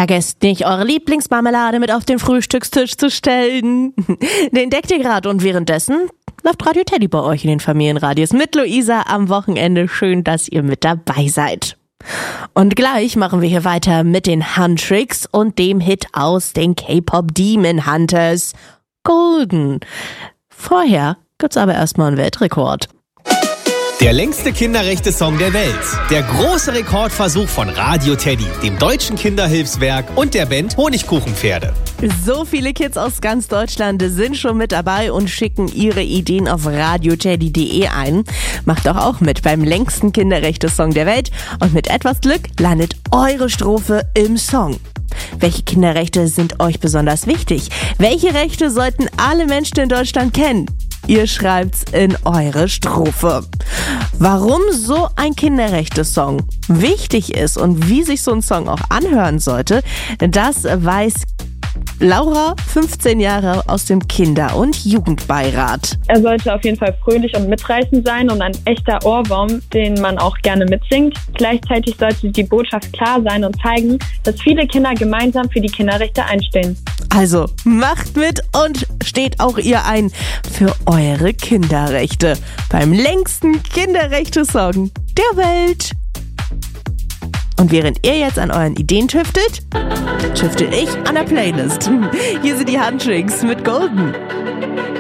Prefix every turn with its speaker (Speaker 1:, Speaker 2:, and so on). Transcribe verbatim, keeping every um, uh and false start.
Speaker 1: Vergesst nicht, eure Lieblingsmarmelade mit auf den Frühstückstisch zu stellen. Den deckt ihr gerade und währenddessen läuft Radio Teddy bei euch in den Familienradios mit Luisa am Wochenende. Schön, dass ihr mit dabei seid. Und gleich machen wir hier weiter mit den Huntrix und dem Hit aus den K-Pop Demon Hunters, Golden. Vorher gibt's aber erstmal einen Weltrekord.
Speaker 2: Der längste Kinderrechte-Song der Welt. Der große Rekordversuch von Radio Teddy, dem Deutschen Kinderhilfswerk und der Band Honigkuchenpferde.
Speaker 1: So viele Kids aus ganz Deutschland sind schon mit dabei und schicken ihre Ideen auf radioteddy punkt de ein. Macht doch auch mit beim längsten Kinderrechte-Song der Welt und mit etwas Glück landet eure Strophe im Song. Welche Kinderrechte sind euch besonders wichtig? Welche Rechte sollten alle Menschen in Deutschland kennen? Ihr schreibt's in eure Strophe. Warum so ein Kinderrechte-Song wichtig ist und wie sich so ein Song auch anhören sollte, das weiß Laura, fünfzehn Jahre, aus dem Kinder- und Jugendbeirat.
Speaker 3: Er sollte auf jeden Fall fröhlich und mitreißend sein und ein echter Ohrwurm, den man auch gerne mitsingt. Gleichzeitig sollte die Botschaft klar sein und zeigen, dass viele Kinder gemeinsam für die Kinderrechte einstehen.
Speaker 1: Also macht mit und steht auch ihr ein für eure Kinderrechte beim längsten Kinderrechte-Song der Welt. Und während ihr jetzt an euren Ideen tüftelt, tüftel ich an der Playlist. Hier sind die Huntrix mit Golden.